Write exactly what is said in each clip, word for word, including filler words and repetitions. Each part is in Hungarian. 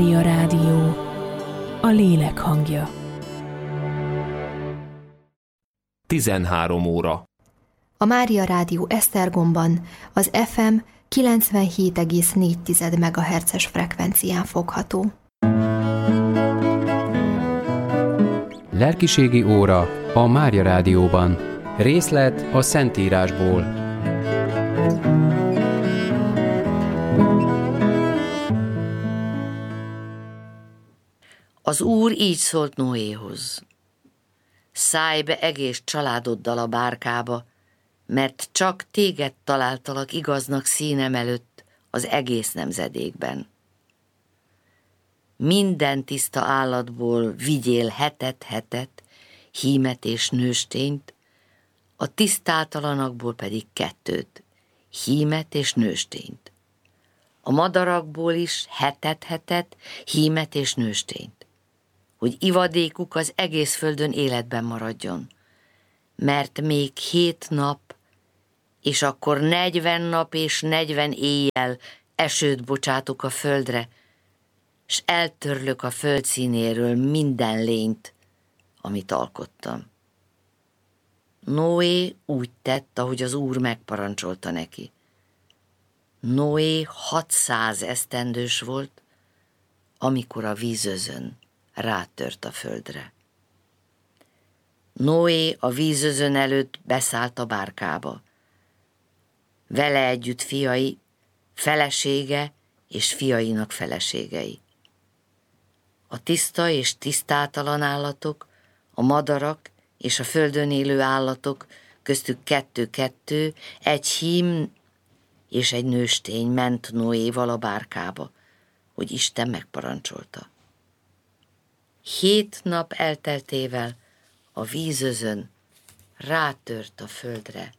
Mária Rádió, a lélek hangja. tizenhárom óra. A Mária Rádió Esztergomban az ef em kilencvenhét egész négy megahertzes frekvencián fogható. Lelkiségi óra a Mária Rádióban. Részlet a Szentírásból. Az Úr így szólt Noéhoz: szállj be egész családoddal a bárkába, mert csak téged találtalak igaznak színem előtt az egész nemzedékben. Minden tiszta állatból vigyél hetet-hetet, hímet és nőstényt, a tisztátalanakból pedig kettőt, hímet és nőstényt. A madarakból is hetet-hetet, hímet és nőstényt, hogy ivadékuk az egész földön életben maradjon. Mert még hét nap, és akkor negyven nap és negyven éjjel esőt bocsátok a földre, s eltörlök a föld színéről minden lényt, amit alkottam. Noé úgy tett, ahogy az Úr megparancsolta neki. Noé hatszáz esztendős volt, amikor a vízözön rátört a földre. Noé a vízözön előtt beszállt a bárkába. Vele együtt fiai, felesége és fiainak feleségei. A tiszta és tisztátalan állatok, a madarak és a földön élő állatok, köztük kettő-kettő, egy hím és egy nőstény ment Noéval a bárkába, hogy Isten megparancsolta. Hét nap elteltével a vízözön rátört a földre.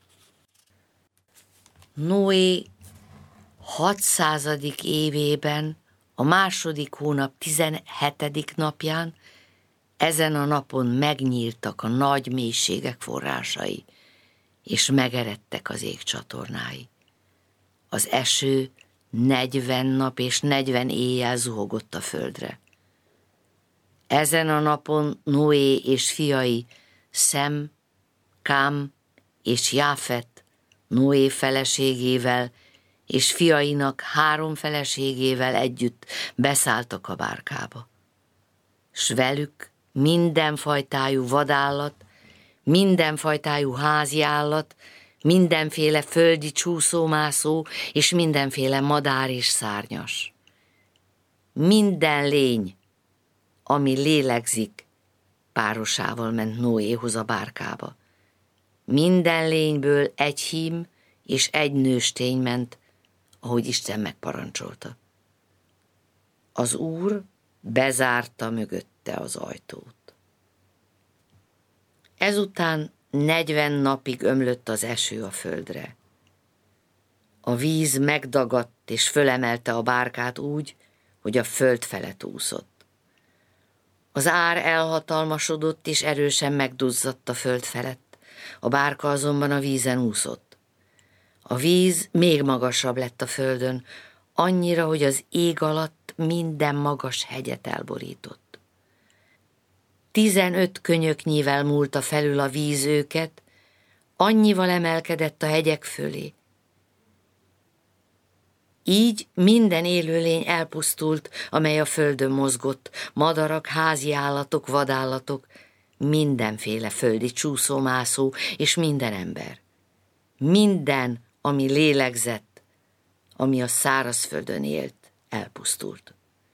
Noé hatszázadik évében, a második hónap tizenhetedik napján, ezen a napon megnyíltak a nagy mélységek forrásai, és megeredtek az ég csatornái. Az eső negyven nap és negyven éjjel zuhogott a földre. Ezen a napon Noé és fiai, Szem, Kám és Jáfet, Noé feleségével és fiainak három feleségével együtt beszálltak a bárkába. S velük mindenfajtájú vadállat, mindenfajtájú házi állat, mindenféle földi csúszómászó és mindenféle madár és szárnyas. Minden lény, ami lélegzik, párosával ment Noéhoz a bárkába. Minden lényből egy hím és egy nőstény ment, ahogy Isten megparancsolta. Az Úr bezárta mögötte az ajtót. Ezután negyven napig ömlött az eső a földre. A víz megdagadt és fölemelte a bárkát úgy, hogy a föld felett úszott. Az ár elhatalmasodott és erősen megduzzadt a föld felett, a bárka azonban a vízen úszott. A víz még magasabb lett a földön, annyira, hogy az ég alatt minden magas hegyet elborított. Tizenöt könyöknyivel múlta felül a víz őket, annyival emelkedett a hegyek fölé. Így minden élőlény elpusztult, amely a földön mozgott, madarak, házi állatok, vadállatok, mindenféle földi csúszómászó és minden ember. Minden, ami lélegzett, ami a szárazföldön élt, elpusztult.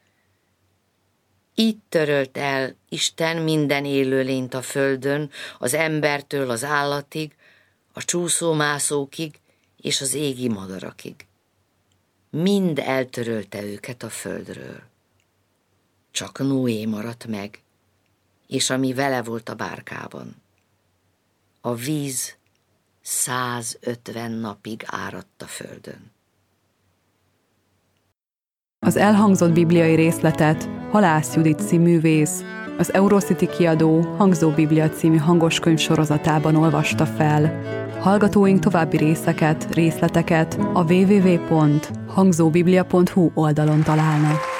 Így törölt el Isten minden élőlényt a földön, az embertől az állatig, a csúszómászókig és az égi madarakig. Mind eltörölte őket a földről. Csak Noé maradt meg, és ami vele volt a bárkában. A víz százötven napig áradt a földön. Az elhangzott bibliai részletet Halász Judit színművész, az Eurocity kiadó Hangzó Biblia című hangoskönyv sorozatában olvasta fel. Hallgatóink további részeket, részleteket a double-u double-u double-u pont hangzóbiblia pont hu oldalon találnak.